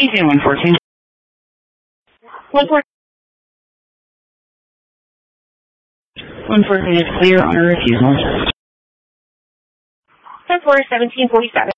EJ 114. 114 is clear on a refusal. 10-4, 1747.